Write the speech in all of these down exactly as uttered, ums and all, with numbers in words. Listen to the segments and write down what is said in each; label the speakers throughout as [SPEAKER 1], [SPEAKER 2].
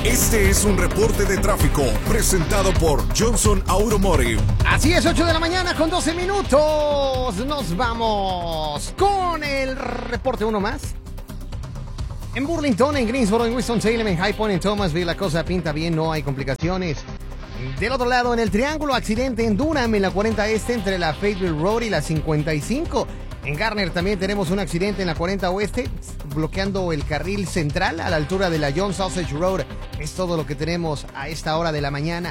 [SPEAKER 1] Este es un reporte de tráfico presentado por Johnson Automotive.
[SPEAKER 2] Así es, ocho de la mañana con doce minutos. Nos vamos con el reporte uno más. En Burlington, en Greensboro, en Winston-Salem, en High Point, en Thomasville, la cosa pinta bien, no hay complicaciones. Del otro lado, en el Triángulo, accidente en Dunham, en la cuarenta Este, entre la Fayetteville Road y la cincuenta y cinco. En Garner también tenemos un accidente en la cuarenta Oeste, bloqueando el carril central a la altura de la John Sausage Road. Es todo lo que tenemos a esta hora de la mañana.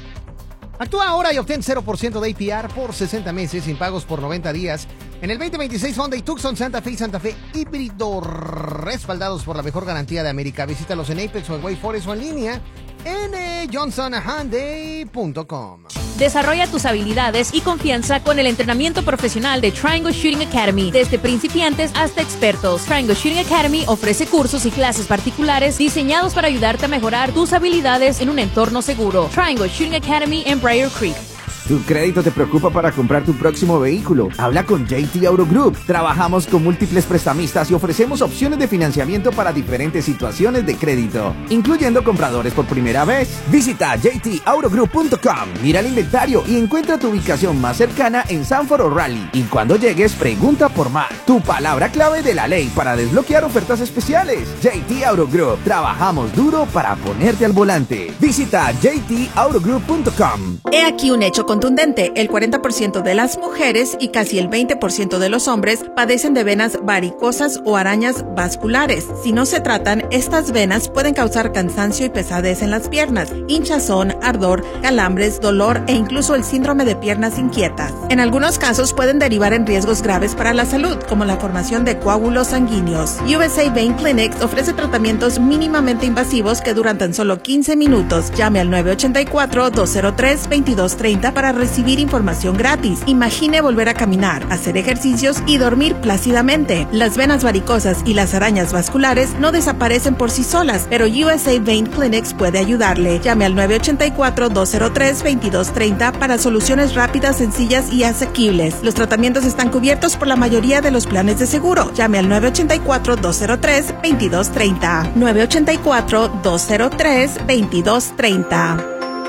[SPEAKER 2] Actúa ahora y obtén cero por ciento de A P R por sesenta meses sin pagos por noventa días. En el veinte veintiséis Hyundai Tucson, Santa Fe y Santa Fe híbrido, respaldados por la mejor garantía de América. Visítalos en Apex o en Wayforest o en línea en johnson hyundai punto com.
[SPEAKER 3] Desarrolla tus habilidades y confianza con el entrenamiento profesional de Triangle Shooting Academy. Desde principiantes hasta expertos, Triangle Shooting Academy ofrece cursos y clases particulares diseñados para ayudarte a mejorar tus habilidades en un entorno seguro. Triangle Shooting Academy en Briar Creek.
[SPEAKER 4] ¿Tu crédito te preocupa para comprar tu próximo vehículo? Habla con J T Auto Group. Trabajamos con múltiples prestamistas y ofrecemos opciones de financiamiento para diferentes situaciones de crédito, incluyendo compradores por primera vez. Visita j t auto group punto com, mira el inventario y encuentra tu ubicación más cercana en Sanford o Raleigh. Y cuando llegues, pregunta por Matt, tu palabra clave de la ley para desbloquear ofertas especiales. J T Auto Group. Trabajamos duro para ponerte al volante. Visita j t auto group punto com.
[SPEAKER 5] He aquí un hecho contundente. El cuarenta por ciento de las mujeres y casi el veinte por ciento de los hombres padecen de venas varicosas o arañas vasculares. Si no se tratan, estas venas pueden causar cansancio y pesadez en las piernas, hinchazón, ardor, calambres, dolor e incluso el síndrome de piernas inquietas. En algunos casos pueden derivar en riesgos graves para la salud, como la formación de coágulos sanguíneos. U S A Vein Clinics ofrece tratamientos mínimamente invasivos que duran tan solo quince minutos. Llame al nueve ocho cuatro, dos cero tres, veintidós treinta para recibir información gratis. Imagine volver a caminar, hacer ejercicios y dormir plácidamente. Las venas varicosas y las arañas vasculares no desaparecen por sí solas, pero U S A Vein Clinics puede ayudarle. Llame al nueve ocho cuatro, dos cero tres, veintidós treinta para soluciones rápidas, sencillas y asequibles. Los tratamientos están cubiertos por la mayoría de los planes de seguro. Llame al nueve ocho cuatro, dos cero tres, veintidós treinta. nueve ocho cuatro, dos cero tres, veintidós treinta.